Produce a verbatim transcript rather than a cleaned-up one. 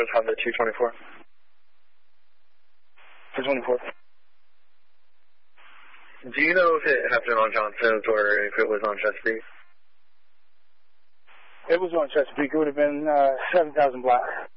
guys have the two twenty-four? two twenty-four. Do you know if it happened on Johnson's or if it was on Chesapeake? It was on Chesapeake. It would have been uh, seven thousand block.